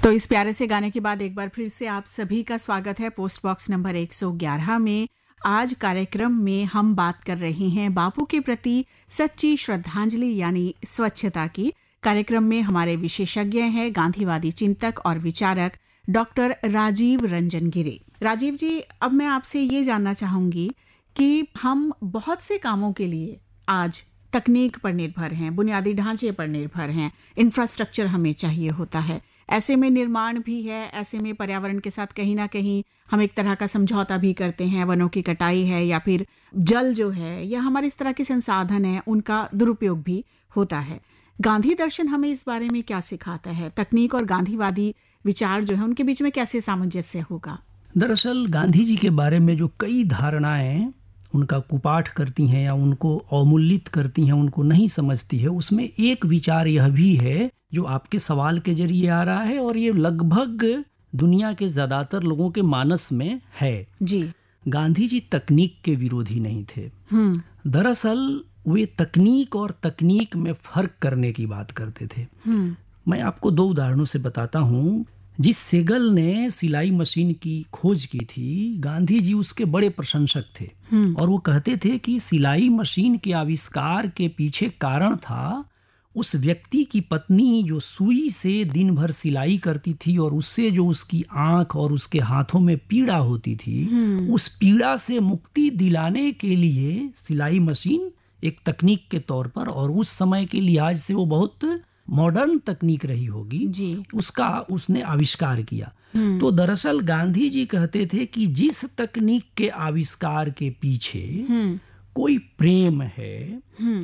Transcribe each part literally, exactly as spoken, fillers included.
तो इस प्यारे से गाने के बाद एक बार फिर से आप सभी का स्वागत है पोस्ट बॉक्स नंबर एक सौ ग्यारह में। आज कार्यक्रम में हम बात कर रहे हैं बापू के प्रति सच्ची श्रद्धांजलि यानी स्वच्छता की। कार्यक्रम में हमारे विशेषज्ञ हैं गांधीवादी चिंतक और विचारक डॉक्टर राजीव रंजन गिरी। राजीव जी, अब मैं आपसे ये जानना चाहूंगी कि हम बहुत से कामों के लिए आज तकनीक पर निर्भर हैं, बुनियादी ढांचे पर निर्भर हैं, इंफ्रास्ट्रक्चर हमें चाहिए होता है। ऐसे में निर्माण भी है, ऐसे में पर्यावरण के साथ कहीं ना कहीं हम एक तरह का समझौता भी करते हैं, वनों की कटाई है या फिर जल जो है या हमारे इस तरह के संसाधन हैं उनका दुरुपयोग भी होता है। गांधी दर्शन हमें इस बारे में क्या सिखाता है? तकनीक और गांधीवादी विचार जो है उनके बीच में कैसे सामंजस्य होगा? दरअसल गांधी जी के बारे में जो कई धारणाएं उनका कुपाठ करती हैं या उनको अवमूल्यित करती हैं, उनको नहीं समझती है, उसमें एक विचार यह भी है जो आपके सवाल के जरिए आ रहा है और ये लगभग दुनिया के ज्यादातर लोगों के मानस में है जी। गांधी जी तकनीक के विरोधी नहीं थे। दरअसल वे तकनीक और तकनीक में फर्क करने की बात करते थे। मैं आपको दो उदाहरणों से बताता हूँ। जिस सेगल ने सिलाई मशीन की खोज की थी, गांधी जी उसके बड़े प्रशंसक थे और वो कहते थे कि सिलाई मशीन के आविष्कार के पीछे कारण था उस व्यक्ति की पत्नी जो सुई से दिन भर सिलाई करती थी और उससे जो उसकी आंख और उसके हाथों में पीड़ा होती थी, उस पीड़ा से मुक्ति दिलाने के लिए सिलाई मशीन एक तकनीक के तौर पर, और उस समय के लिहाज से वो बहुत मॉडर्न तकनीक रही होगी जी। उसका उसने आविष्कार किया। तो दरअसल गांधी जी कहते थे कि जिस तकनीक के आविष्कार के पीछे कोई प्रेम है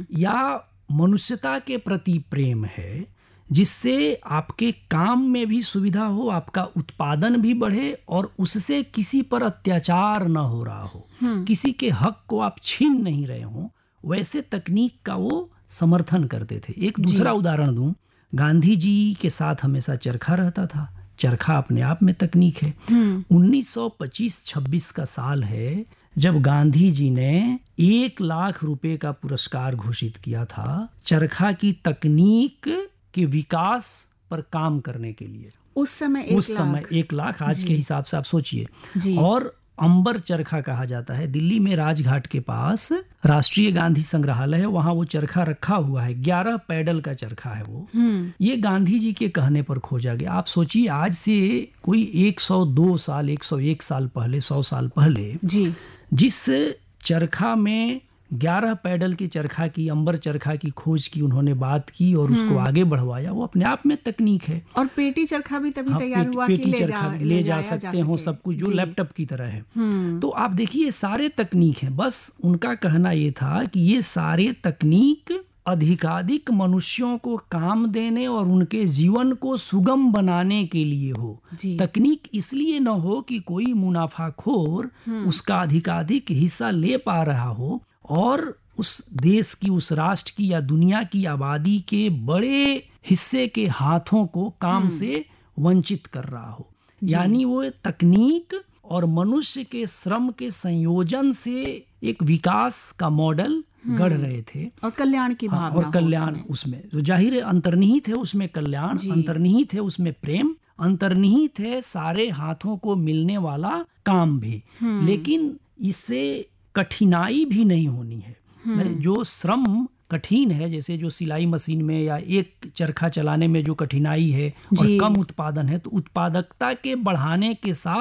या मनुष्यता के प्रति प्रेम है, जिससे आपके काम में भी सुविधा हो, आपका उत्पादन भी बढ़े और उससे किसी पर अत्याचार न हो रहा हो, किसी के हक को आप छीन नहीं रहे हो, वैसे तकनीक का वो समर्थन करते थे। एक दूसरा उदाहरण दूं, गांधी जी के साथ हमेशा चरखा रहता था। चरखा अपने आप में तकनीक है। उन्नीस सौ पच्चीस छब्बीस का साल है जब गांधी जी ने एक लाख रुपए का पुरस्कार घोषित किया था चरखा की तकनीक के विकास पर काम करने के लिए। उस समय एक उस समय एक लाख आज के हिसाब से आप सोचिए। और अंबर चरखा कहा जाता है। दिल्ली में राजघाट के पास राष्ट्रीय गांधी संग्रहालय है, वहां वो चरखा रखा हुआ है। ग्यारह पैडल का चरखा है वो। ये गांधी जी के कहने पर खोजा गया। आप सोचिए आज से कोई एक सौ दो साल एक सौ एक साल पहले, सौ साल पहले जी। जिस चरखा में ग्यारह पैडल की चरखा की, अंबर चरखा की खोज की उन्होंने बात की और उसको आगे बढ़वाया, वो अपने आप में तकनीक है। और पेटी चरखा भी तभी हाँ, तैयार पेटी, हुआ पेटी कि ले चरखा जा, ले, ले जा सकते हो सब कुछ जो लैपटॉप की तरह है। तो आप देखिए सारे तकनीक है। बस उनका कहना ये था कि ये सारे तकनीक अधिकाधिक मनुष्यों को काम देने और उनके जीवन को सुगम बनाने के लिए हो। तकनीक इसलिए न हो कि कोई मुनाफाखोर उसका अधिकाधिक हिस्सा ले पा रहा हो और उस देश की, उस राष्ट्र की या दुनिया की आबादी के बड़े हिस्से के हाथों को काम से वंचित कर रहा हो। यानी वो तकनीक और मनुष्य के श्रम के संयोजन से एक विकास का मॉडल गढ़ रहे थे और कल्याण की भावना। हाँ, और कल्याण उसमें, उसमें तो जाहिर है अंतर्निहित है उसमें कल्याण, अंतर्निहित है उसमें प्रेम, अंतर्निहित है सारे हाथों को मिलने वाला काम भी। लेकिन इससे कठिनाई भी नहीं होनी है। जो श्रम कठिन है, जैसे जो सिलाई मशीन में या एक चरखा चलाने में जो कठिनाई है और कम उत्पादन है, तो उत्पादकता के बढ़ाने के साथ